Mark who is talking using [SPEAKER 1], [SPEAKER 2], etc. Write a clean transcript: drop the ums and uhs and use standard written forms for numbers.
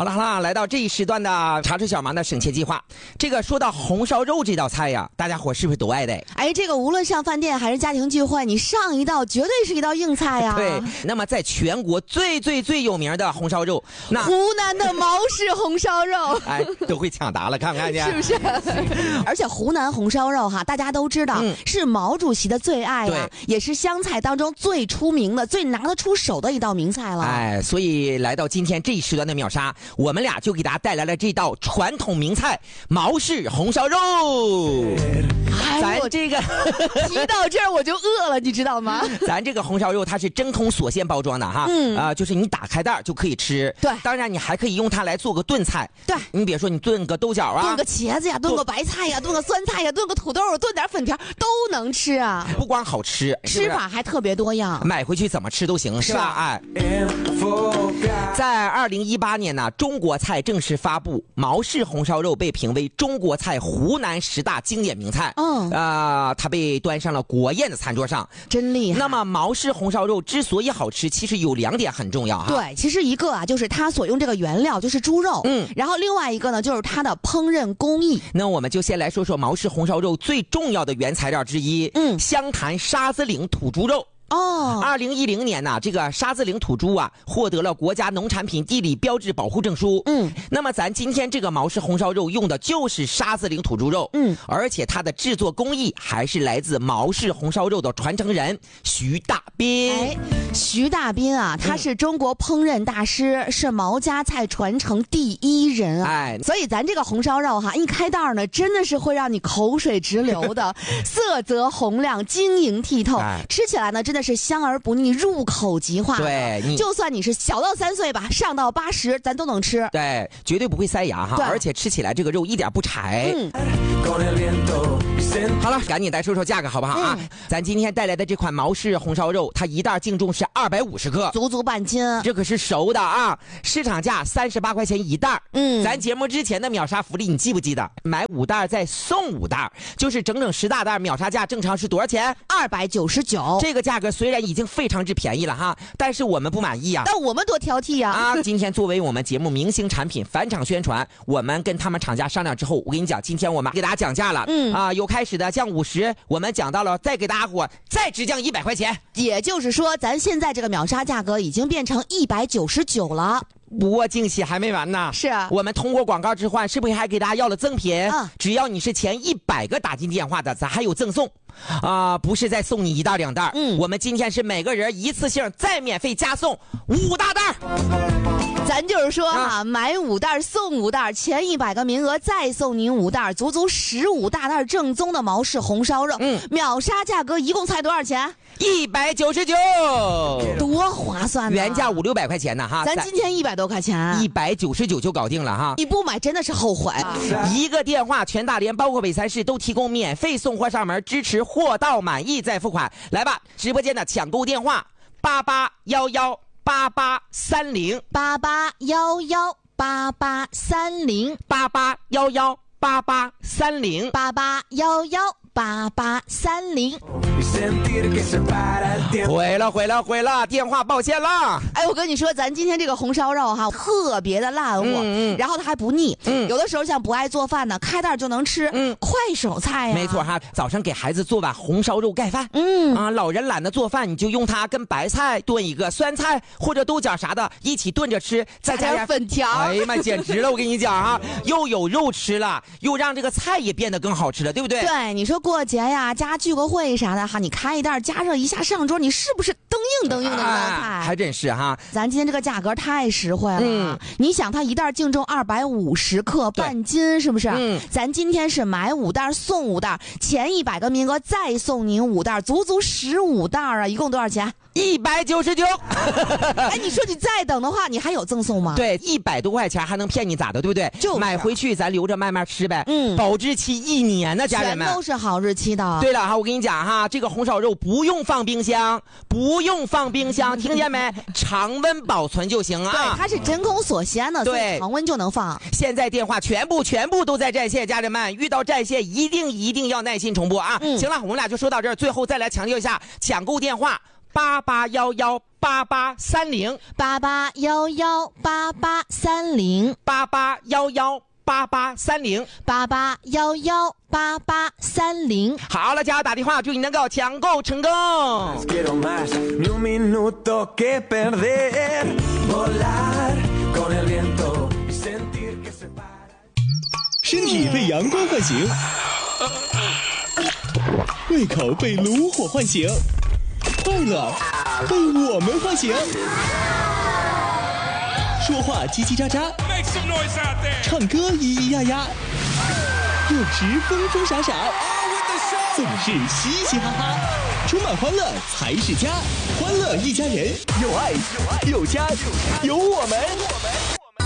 [SPEAKER 1] 好了，来到这一时段的茶水小忙的省钱计划。这个说到红烧肉这道菜呀，大家伙是不是都爱的？
[SPEAKER 2] 哎，这个无论上饭店还是家庭聚会，你上一道绝对是一道硬菜呀。
[SPEAKER 1] 对，那么在全国最有名的红烧肉，那
[SPEAKER 2] 湖南的毛氏红烧肉，
[SPEAKER 1] 哎，都会抢答了，看看去，
[SPEAKER 2] 是不是？而且湖南红烧肉哈，大家都知道，是毛主席的最爱呀，也是湘菜当中最出名的、最拿得出手的一道名菜了。
[SPEAKER 1] 哎，所以来到今天这一时段的秒杀，我们俩就给大家带来了这道传统名菜毛氏红烧肉。咱这个
[SPEAKER 2] 提到这儿我就饿了，你知道吗？
[SPEAKER 1] 咱这个红烧肉它是真空锁线包装的哈，就是你打开袋就可以吃。
[SPEAKER 2] 对，
[SPEAKER 1] 当然你还可以用它来做个炖菜。
[SPEAKER 2] 对，
[SPEAKER 1] 你比如说你炖个豆角啊，
[SPEAKER 2] 炖个茄子呀，炖个白菜呀，炖个酸菜呀，炖个土豆，炖点粉条都能吃啊。
[SPEAKER 1] 不光好吃，
[SPEAKER 2] 吃法还特别多样，
[SPEAKER 1] 买回去怎么吃都行，是吧？哎，在2018年呢，中国菜正式发布，毛氏红烧肉被评为中国菜湖南10大经典名菜。它被端上了国宴的餐桌上，
[SPEAKER 2] 真厉害。
[SPEAKER 1] 那么毛氏红烧肉之所以好吃，其实有2点很重要哈。
[SPEAKER 2] 对，其实一个啊，就是它所用这个原料就是猪肉，然后另外一个呢，就是它的烹饪工艺。
[SPEAKER 1] 那我们就先来说说毛氏红烧肉最重要的原材料之一，湘潭沙子岭土猪肉。2010年呢，这个沙子岭土猪啊，获得了国家农产品地理标志保护证书。那么咱今天这个毛氏红烧肉用的就是沙子岭土猪肉。而且它的制作工艺还是来自毛氏红烧肉的传承人徐大斌。
[SPEAKER 2] 哎，徐大斌啊，他是中国烹饪大师，是毛家菜传承第1人啊。
[SPEAKER 1] 哎，
[SPEAKER 2] 所以咱这个红烧肉哈，一开袋呢，真的是会让你口水直流的，色泽红亮，晶莹剔透，吃起来呢，真的是香而不腻，入口即化。
[SPEAKER 1] 对，
[SPEAKER 2] 就算你是小到3岁吧，上到80，咱都能吃。
[SPEAKER 1] 对，绝对不会塞牙哈，而且吃起来这个肉一点不柴。好了，赶紧来说说价格好不好啊？咱今天带来的这款毛氏红烧肉，它一袋净重是250克，
[SPEAKER 2] 足足半斤，
[SPEAKER 1] 这可是熟的啊！市场价38块钱一袋。咱节目之前的秒杀福利你记不记得？买5袋再送5袋，就是整整10大袋，秒杀价正常是多少钱
[SPEAKER 2] ？299。
[SPEAKER 1] 这个价格虽然已经非常之便宜了哈，但是我们不满意啊。
[SPEAKER 2] 但我们多挑剔啊！
[SPEAKER 1] 今天作为我们节目明星产品返场宣传，我们跟他们厂家商量之后，我跟你讲，今天我们给大家讲价了。有开始的降50，我们讲到了再给大家伙再直降100块钱。
[SPEAKER 2] 也就是说，咱现在这个秒杀价格已经变成199了。
[SPEAKER 1] 不过惊喜还没完呢，
[SPEAKER 2] 是啊，
[SPEAKER 1] 我们通过广告置换，是不是还给大家要了赠品？只要你是前100个打进电话的，咱还有赠送。不是再送你1袋2袋，我们今天是每个人一次性再免费加送5大袋。
[SPEAKER 2] 咱就是说买5袋送5袋，前100个名额再送您5袋，足足15大袋正宗的毛氏红烧肉。秒杀价格一共才多少钱
[SPEAKER 1] ？199，
[SPEAKER 2] 多划算呢！
[SPEAKER 1] 原价500-600块钱呢哈，
[SPEAKER 2] 咱今天100多块钱
[SPEAKER 1] ，199就搞定了哈。
[SPEAKER 2] 你不买真的是后悔。
[SPEAKER 1] 一个电话，全大连包括北3市都提供免费送货上门，支持货到满意再付款。来吧，直播间的抢购电话
[SPEAKER 2] 88118830，88118830，88118830。
[SPEAKER 1] 毁了，电话抱歉了。
[SPEAKER 2] 哎，我跟你说，咱今天这个红烧肉哈，特别的烂货，然后它还不腻。有的时候像不爱做饭呢，开袋就能吃，快手菜呀。
[SPEAKER 1] 没错哈，早上给孩子做碗红烧肉盖饭，老人懒得做饭，你就用它跟白菜炖一个，酸菜或者豆角啥的一起炖着吃，再加点
[SPEAKER 2] 粉条。
[SPEAKER 1] 哎呀妈，简直了！我跟你讲啊，又有肉吃了，又让这个菜也变得更好吃了，对不对？
[SPEAKER 2] 对，你说过节呀，家聚个会啥的哈，你开一袋加热一下上桌，你是不是登硬的热菜？
[SPEAKER 1] 还真是哈，
[SPEAKER 2] 咱今天这个价格太实惠了。你想它一袋净重250克，半斤是不是？咱今天是买5袋送5袋，前100个名额再送您5袋，足足15袋啊！一共多少钱
[SPEAKER 1] ？199。
[SPEAKER 2] 哎，你说你再等的话，你还有赠送吗？
[SPEAKER 1] 对，100多块钱还能骗你咋的，对不对？
[SPEAKER 2] 就
[SPEAKER 1] 买回去咱留着慢慢吃呗。保质期1年呢，家人们。
[SPEAKER 2] 全都是好日期的。
[SPEAKER 1] 对了哈，我跟你讲哈，这个红烧肉不用放冰箱，听见没？常温保存就行啊。
[SPEAKER 2] 对，它是真空锁鲜的，所以常温就能放。
[SPEAKER 1] 现在电话全部都在占线，家人们遇到占线一定要耐心重播啊。行了，我们俩就说到这儿，最后再来强调一下抢购电话88118830。 88118830 88118830
[SPEAKER 2] 88118830。
[SPEAKER 1] 好了，加油打电话，祝你能够抢购成功。
[SPEAKER 3] 身体被阳光唤醒，胃口被炉火唤醒，快乐被我们唤醒。说话叽叽喳喳，唱歌咿咿呀呀，有时疯疯傻傻，总是嘻嘻哈哈，充满欢乐才是家。欢乐一家人，有爱有家有我们。